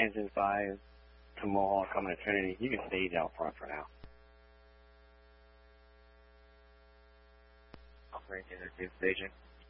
engine 5 to Mohawk coming to Trinity. You can stage out front for now. Operation is staging.